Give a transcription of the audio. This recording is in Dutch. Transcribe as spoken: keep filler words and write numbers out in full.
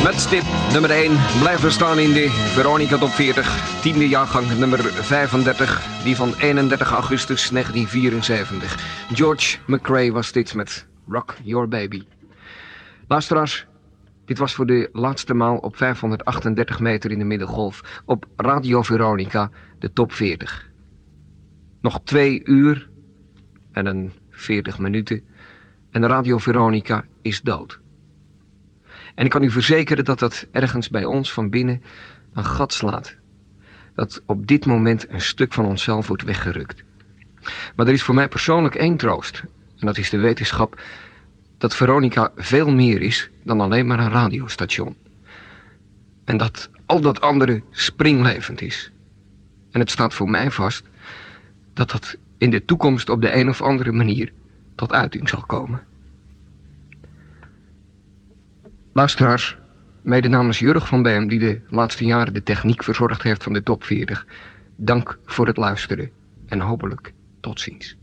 Met stip nummer één blijven staan in de Veronica Top veertig. Tiende jaargang nummer vijfendertig. Die van eenendertig augustus negentien vierenzeventig. George McRae was dit met Rock Your Baby. Luisteraars, dit was voor de laatste maal op vijfhonderdachtendertig meter in de middengolf. Op Radio Veronica, de top veertig. Nog twee uur en een veertig minuten. En Radio Veronica is dood. En ik kan u verzekeren dat dat ergens bij ons van binnen een gat slaat. Dat op dit moment een stuk van onszelf wordt weggerukt. Maar er is voor mij persoonlijk één troost. En dat is de wetenschap dat Veronica veel meer is dan alleen maar een radiostation. En dat al dat andere springlevend is. En het staat voor mij vast dat dat in de toekomst op de een of andere manier tot uiting zal komen. Luisteraars, mede namens Jurg van Beem, die de laatste jaren de techniek verzorgd heeft van de top veertig, dank voor het luisteren en hopelijk tot ziens.